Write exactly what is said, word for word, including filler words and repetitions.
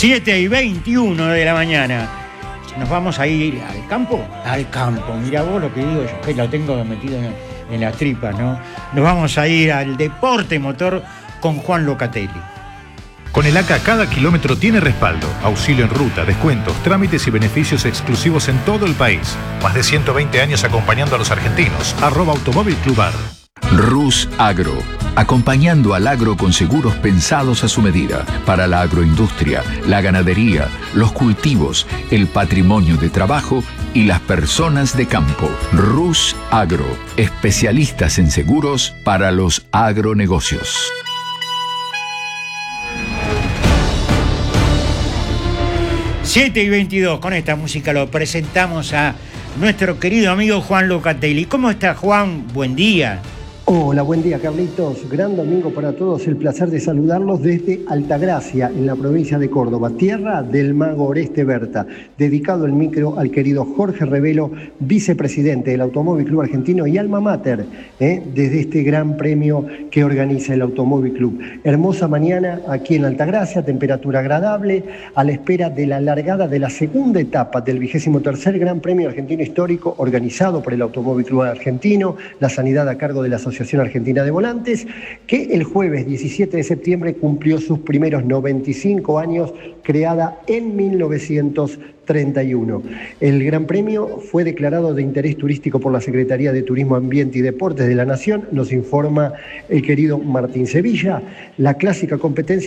siete y veintiuno de la mañana. Nos vamos a ir al campo. Al campo, mira vos lo que digo yo, que lo tengo metido en, en las tripas, ¿no? Nos vamos a ir al deporte motor con Juan Locatelli. Con el A C A cada kilómetro tiene respaldo, auxilio en ruta, descuentos, trámites y beneficios exclusivos en todo el país. Más de ciento veinte años acompañando a los argentinos. Arroba Automóvil Club Ar. Rus Agro, acompañando al agro con seguros pensados a su medida, para la agroindustria, la ganadería, los cultivos, el patrimonio de trabajo y las personas de campo. Rus Agro, especialistas en seguros para los agronegocios. siete y veintidós, con esta música lo presentamos a nuestro querido amigo Juan Locatelli. ¿Cómo está, Juan? Buen día. Hola, buen día, Carlitos. Gran domingo para todos. El placer de saludarlos desde Altagracia, en la provincia de Córdoba, tierra del mago Oreste Berta. Dedicado el micro al querido Jorge Revelo, vicepresidente del Automóvil Club Argentino y alma mater, ¿eh? desde este gran premio que organiza el Automóvil Club. Hermosa mañana aquí en Altagracia, temperatura agradable, a la espera de la largada de la segunda etapa del vigésimo tercer Gran Premio Argentino Histórico, organizado por el Automóvil Club Argentino, la sanidad a cargo de la Asociación Argentina de Volantes, que el jueves diecisiete de septiembre cumplió sus primeros noventa y cinco años, creada en mil novecientos treinta y uno. El Gran Premio fue declarado de interés turístico por la Secretaría de Turismo, Ambiente y Deportes de la Nación, nos informa el querido Martín Sevilla. La clásica competencia